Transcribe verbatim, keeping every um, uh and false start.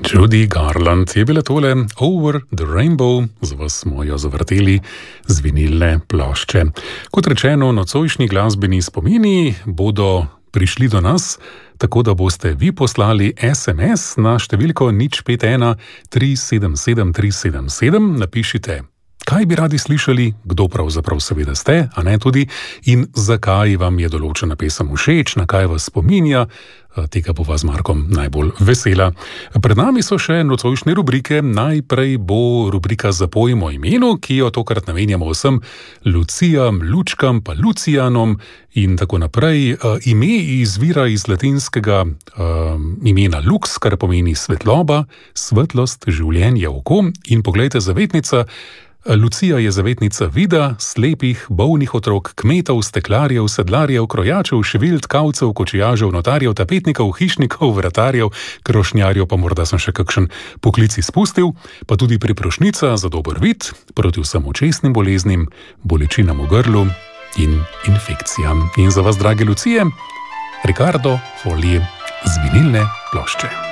Judy Garland je bila tole Over the Rainbow, za vas smo jo zavrteli z vinilne plošče. Kot rečeno, nocojšnji glasbeni spomini bodo prišli do nas, tako da boste vi poslali es em es na številko nič pet ena tri sedem sedem tri sedem sedem, napišite, kaj bi radi slišali, kdo pravzaprav seveda ste, a ne tudi, in zakaj vam je določena pesem všeč, na kaj vas spominja, tega bo vas Markom najbolj vesela. Pred nami so še nocojšnje rubrike, najprej bo rubrika Zapojmo o imenu, ki jo tokrat namenjamo vsem Lucijam, Lučkam, pa Lucijanom in tako naprej. Ime izvira iz latinskega um, imena lux, kar pomeni svetloba, svetlost, življenje, oko in poglejte, zavetnica Lucija je zavetnica vida, slepih, bolnih otrok, kmetov, steklarjev, sedlarjev, krojačev, ševil, tkavcev, kočijažev, notarjev, tapetnikov, hišnikov, vratarjev, krošnjarjev, pa morda sem še kakšen poklic izpustil, pa tudi priprošnica za dober vid, proti vsem očesnim boleznim, bolečinam v grlu in infekcijam. In za vas, drage Lucije, Ricardo Folli z vinilne plošče.